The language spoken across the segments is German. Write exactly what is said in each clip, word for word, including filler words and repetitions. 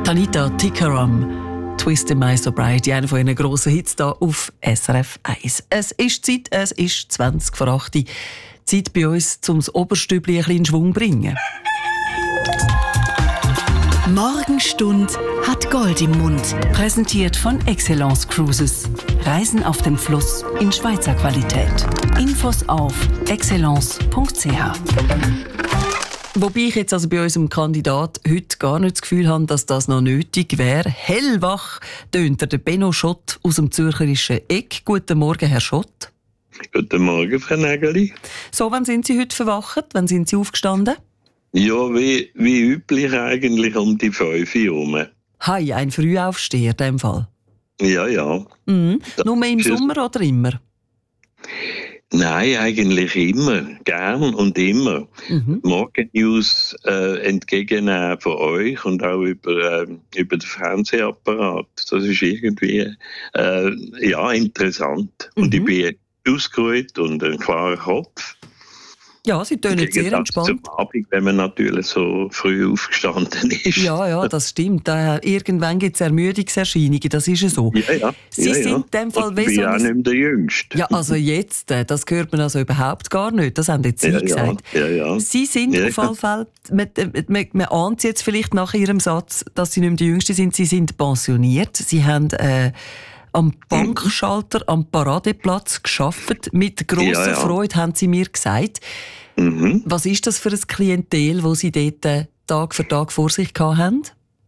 Tanita Tikaram, Twist in My Sobriety, einer von ihren grossen Hits hier auf S R F eins. Es ist Zeit, es ist zwanzig vor acht. Zeit bei uns, um das Oberstübli ein bisschen in Schwung zu bringen. Morgenstund hat Gold im Mund. Präsentiert von Excellence Cruises. Reisen auf dem Fluss in Schweizer Qualität. Infos auf excellence punkt c h. Wobei ich jetzt also bei unserem Kandidat heute gar nicht das Gefühl habe, dass das noch nötig wäre. Hellwach tönt der Benno Schott aus dem zürcherischen Eck. Guten Morgen, Herr Schott. Guten Morgen, Frau Nägeli. So, wann sind Sie heute verwacht? Wann sind Sie aufgestanden? Ja, wie, wie üblich eigentlich um die fünf Uhr herum. Hi, ein Frühaufsteher in dem Fall. Ja, ja. Mhm. Nur im Sommer oder immer? Nein, eigentlich immer. Gern und immer. Mhm. Morgennews äh, entgegennehmen von euch und auch über, äh, über den Fernsehapparat. Das ist irgendwie äh, ja, interessant. Mhm. Und ich bin ausgeruht und ein klarer Kopf. Ja, Sie tönen sehr entspannt. Zum Abend, wenn man natürlich so früh aufgestanden ist. Ja, ja, das stimmt. Äh, irgendwann gibt es Ermüdungserscheinungen, das ist ja so. Ja, ja. Sie ja, sind ja. in dem Fall... Ich bin so auch nicht mehr der Jüngste. Ja, also jetzt, äh, das hört man also überhaupt gar nicht. Das haben jetzt Sie ja, gesagt. Ja, ja, ja. Sie sind ja, auf jeden Fall... Man, man, man ahnt jetzt vielleicht nach Ihrem Satz, dass Sie nicht mehr der Jüngste sind. Sie sind pensioniert. Sie haben... Äh, am Bankschalter, am Paradeplatz gearbeitet. Mit grosser ja, ja. Freude, haben Sie mir gesagt. Mhm. Was ist das für ein Klientel, das Sie dort äh, Tag für Tag vor sich hatten?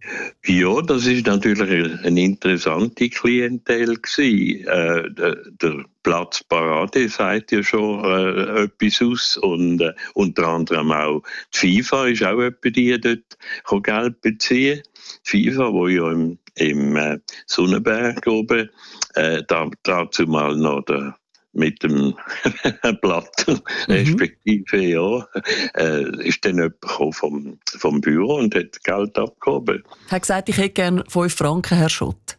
Ja, das ist natürlich eine interessante Klientel gewesen. Äh, der, der Platz Parade sagt ja schon äh, etwas aus und äh, unter anderem auch die FIFA ist auch etwa die dort Geld beziehen. Die FIFA, wo ja im, im äh, Sonnenberg oben äh, da, dazu mal noch der mit dem Blatt, mhm. respektive, ja, äh, ist dann jemand vom, vom Büro und hat Geld abgehoben. Er hat gesagt, ich hätte gerne fünf Franken, Herr Schott.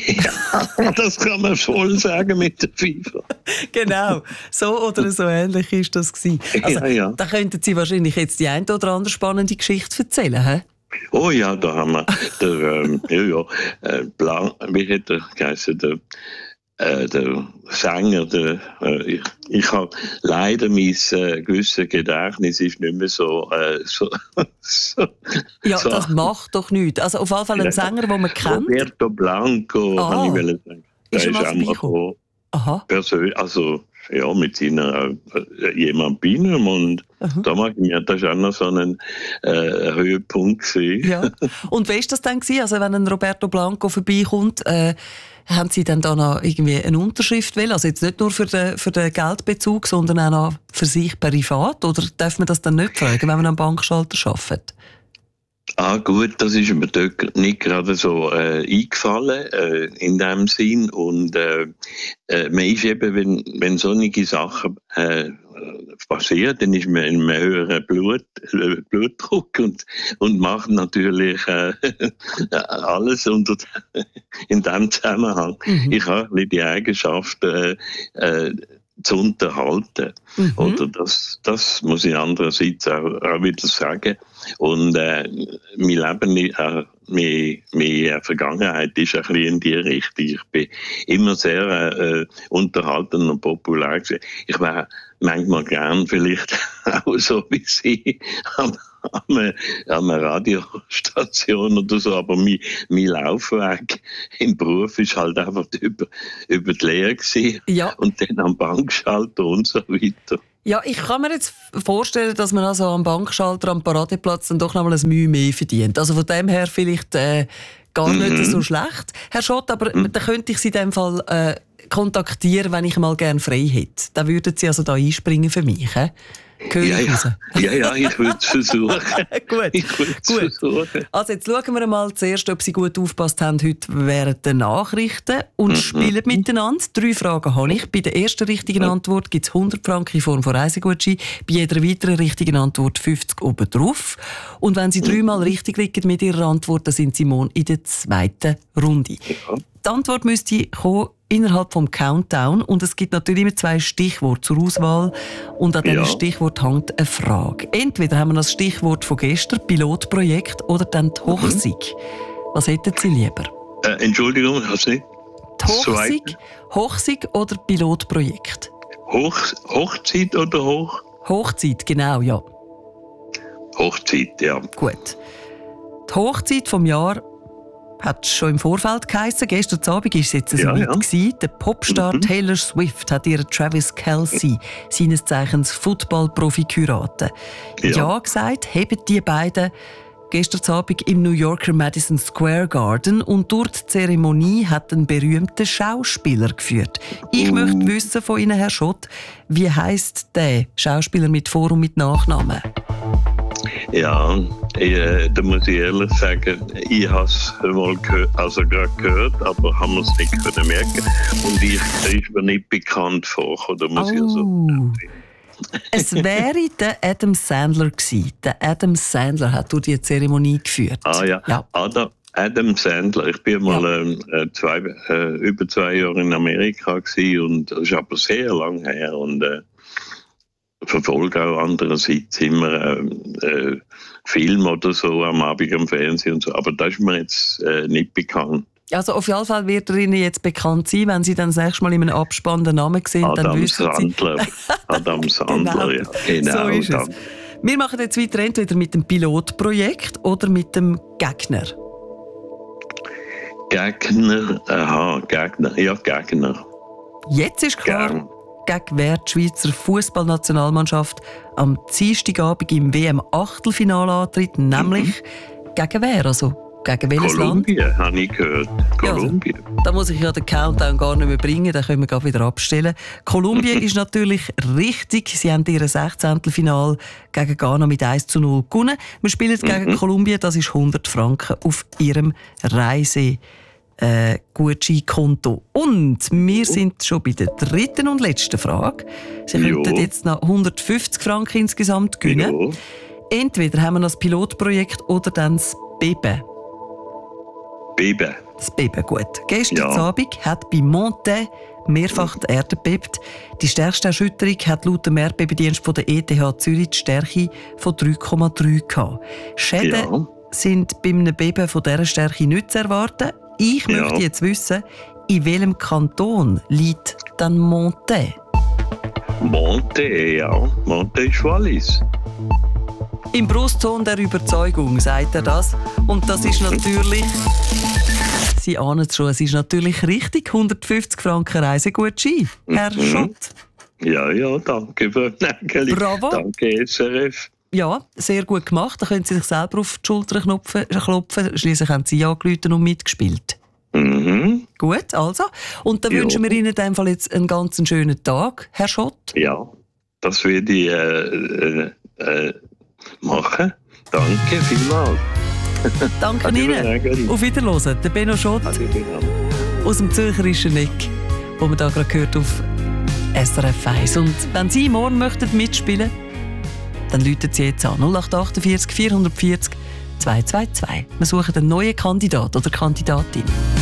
Ja, das kann man voll sagen mit der FIFA. Genau, so oder so ähnlich ist das gewesen. Also, ja, ja. Da könnten Sie wahrscheinlich jetzt die eine oder andere spannende Geschichte erzählen, hä? Oh ja, da haben wir der, ähm, ja, ja, äh, Blanc, wie hat er geheißen, der Äh, der Sänger, der, äh, ich, ich habe leider mein äh, gewisses Gedächtnis ist nicht mehr so, äh, so, so ja, so. Das macht doch nichts. Also auf jeden Fall ein Sänger, den man kennt. Roberto Blanco, ah, kann ich will sagen. Ist der er ist auch mal Aha. persönlich, also ja, mit seiner äh, jemand Bienen und uh-huh. da mag ich mir, das war auch noch so ein äh, Höhepunkt gewesen. Ja. Und wie war das dann gewesen? Also wenn ein Roberto Blanco vorbeikommt, äh, haben Sie dann da noch irgendwie eine Unterschrift wollen? Also jetzt nicht nur für den, für den Geldbezug, sondern auch noch für sich privat? Oder darf man das dann nicht fragen, wenn man am Bankschalter arbeitet? Ah gut, das ist mir dort nicht gerade so äh, eingefallen äh, in dem Sinn und äh, äh, man ist eben, wenn, wenn solche Sachen äh, passieren, dann ist man in einem höheren Blut, äh, Blutdruck und, und macht natürlich äh, alles unter, in diesem Zusammenhang. Mhm. Ich habe die Eigenschaft äh, äh, zu unterhalten. Mhm. Oder das, das muss ich andererseits auch, auch wieder sagen. Und äh, mein Leben, äh, meine, meine Vergangenheit ist ein bisschen in die Richtung. Ich bin immer sehr äh, unterhaltend und populär gewesen. Ich wäre manchmal gern vielleicht auch so wie Sie an einer Radiostation oder so, aber mein, mein Laufweg im Beruf ist halt einfach über, über die Lehre gewesen. Ja. Und dann am Bankschalter und so weiter. Ja, ich kann mir jetzt vorstellen, dass man also am Bankschalter, am Paradeplatz dann doch noch mal ein Mühe mehr verdient. Also von dem her vielleicht äh, gar nicht mhm. so schlecht. Herr Schott, aber mhm. dann könnte ich Sie in dem Fall äh, kontaktieren, wenn ich mal gerne frei hätte. Dann würden Sie also da einspringen für mich, he? Ja, ja. ja, ja, ich würde es versuchen. Gut, ich würde es versuchen. Also jetzt schauen wir mal zuerst, ob Sie gut aufgepasst haben heute während der Nachrichten und mhm. spielen miteinander. Drei Fragen habe ich. Bei der ersten richtigen Antwort gibt es hundert Franken in Form von Reisegutschein. Bei jeder weiteren richtigen Antwort fünfzig obendrauf. Und wenn Sie dreimal richtig liegen mit Ihrer Antwort, dann sind Sie morgen in der zweiten Runde. Ja. Die Antwort müsste kommen innerhalb vom Countdown und es gibt natürlich immer zwei Stichworte zur Auswahl und an diesem ja. Stichwort hängt eine Frage. Entweder haben wir das Stichwort von gestern, Pilotprojekt, oder dann die Hochsieg. Mhm. Was hätten Sie lieber? Äh, Entschuldigung, hast du nicht? Die Hochsig, Hochsig oder Pilotprojekt? Hoch, Hochzeit oder Hoch? Hochzeit, genau, ja. Hochzeit, ja. Gut. Die Hochzeit vom Jahr hat schon im Vorfeld geheissen. Gestern Abend war es jetzt Ja, so weit ja. gewesen. Der Popstar Mhm. Taylor Swift hat ihren Travis Kelce, seines Zeichens Football-Profi, geheiratet. Ja. Ja. ja gesagt, haben die beiden gestern Abend im New Yorker Madison Square Garden und durch die Zeremonie hat ein berühmter Schauspieler geführt. Ich Uh. möchte wissen von Ihnen, Herr Schott, wie heisst der Schauspieler mit Vor- und mit Nachnamen? Ja, äh, da muss ich ehrlich sagen, ich habe es mal gehört, also gerade gehört, aber haben wir es nicht können merken. Und ich, der ist mir nicht bekannt vorgekommen, da muss ich also. Oh. Es wäre der Adam Sandler gewesen. Der Adam Sandler hat durch die Zeremonie geführt. Ah ja, Ja. Adam, Adam Sandler. Ich bin mal Ja. ähm, äh, zwei, äh, über zwei Jahre in Amerika gewesen und das ist aber sehr lang her und äh, verfolge auch andererseits immer äh, äh, Film oder so am Abend am Fernsehen und so. Aber das ist mir jetzt äh, nicht bekannt. Also auf jeden Fall wird er Ihnen jetzt bekannt sein, wenn Sie dann das nächste Mal in einem Abspann den Namen sehen, dann Adam wissen Sie... Sandler. Adam Sandler, ja. Genau. So ist es. dann. Wir machen jetzt weiter entweder mit dem Pilotprojekt oder mit dem Gegner. Gegner, aha, Gegner, ja, Gegner. Jetzt ist klar, Gern. gegen wer die Schweizer Fußballnationalmannschaft am Dienstagabend im W M-Achtelfinale antritt, nämlich gegen wer? Also gegen welches Land? Kolumbien, habe ich gehört. Ja, Kolumbien. Da muss ich ja den Countdown gar nicht mehr bringen, den können wir gerade wieder abstellen. Kolumbien ist natürlich richtig. Sie haben ihr Sechzehntelfinal gegen Ghana mit eins zu null gewonnen. Wir spielen jetzt gegen Kolumbien, das ist hundert Franken auf ihrem Reise. Äh, Gutscheinkonto. Und wir sind schon bei der dritten und letzten Frage. Sie Jo. könnten jetzt noch hundertfünfzig Franken insgesamt gewinnen. Ja. Entweder haben wir noch das Pilotprojekt oder dann das Beben. Beben. Das Beben, gut. Gestern Ja. Abend hat bei Monte mehrfach die Erde gebebt. Die stärkste Erschütterung hat laut dem Erdbebendienst von der E T H Zürich die Stärke von drei Komma drei gehabt. Schäden Ja. sind bei einem Beben von dieser Stärke nicht zu erwarten. Ich Ja. möchte jetzt wissen, in welchem Kanton liegt dann Monte? Monte, ja. Monte ist Wallis. Im Brustton der Überzeugung, sagt er das. Und das ist natürlich... Sie ahnen es schon, es ist natürlich richtig. hundertfünfzig Franken Reisegutschein, Herr Mhm. Schott. Ja, ja, danke für Nägeli. Bravo. Danke, S R F. Ja, sehr gut gemacht. Da können Sie sich selber auf die Schulter klopfen. klopfen. Schliesslich haben Sie angerufen und mitgespielt. Mhm. Gut, also. Und dann Ja. wünschen wir Ihnen in dem Fall jetzt einen ganz schönen Tag, Herr Schott. Ja, das werde ich äh, äh, äh, machen. Danke vielmals. Danke Ade, Ihnen. Nägeli. Auf Wiederhören. Der Benno Schott Ade, miteinander. aus dem Zürcherischen Eck, wo man da gerade gehört auf S R F eins. Und wenn Sie morgen möchten mitspielen, dann rufen Sie jetzt an null acht achtundvierzig vierhundertvierzig zwei zwei zwei. Wir suchen einen neuen Kandidat oder Kandidatin.